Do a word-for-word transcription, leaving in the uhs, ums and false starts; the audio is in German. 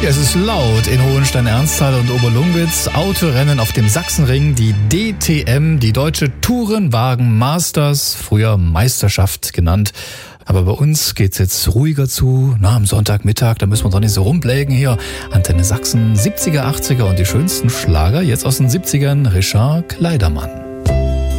Ja, es ist laut in Hohenstein-Ernsthal und Oberlungwitz. Autorennen auf dem Sachsenring, die D T M, die Deutsche Tourenwagen Masters, früher Meisterschaft genannt. Aber bei uns geht's jetzt ruhiger zu. Na, am Sonntagmittag, da müssen wir doch nicht so rumblägen hier. Antenne Sachsen, siebziger, achtziger und die schönsten Schlager, jetzt aus den siebzigern, Richard Kleidermann.